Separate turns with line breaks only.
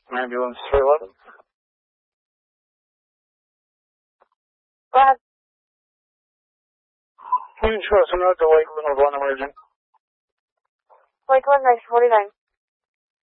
Ambulance 311.
Go ahead.
Sure, someone at the Lakeland with one emergent.
Lakeland, 949.